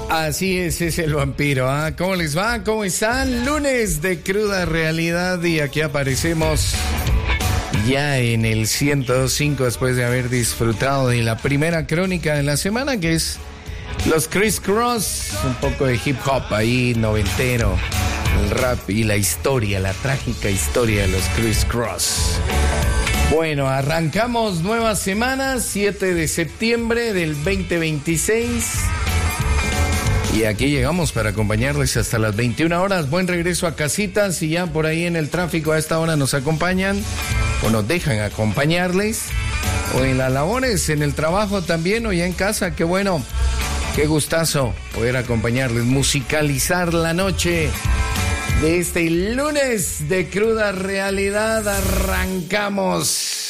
Así es el vampiro, ¿ah? ¿Cómo les va? ¿Cómo están? Lunes de cruda realidad y aquí aparecemos ya en el 105 después de haber disfrutado de la primera crónica de la semana, que es los Criss Cross, un poco de hip hop ahí noventero, el rap y la historia, la trágica historia de los Criss Cross. Bueno, arrancamos nueva semana, 7 de septiembre del 2026. Y aquí llegamos para acompañarles hasta las 21 horas. Buen regreso a casita. Si ya por ahí en el tráfico a esta hora nos acompañan o nos dejan acompañarles, o en las labores, en el trabajo también, o ya en casa, qué bueno, qué gustazo poder acompañarles, musicalizar la noche de este lunes de cruda realidad. Arrancamos.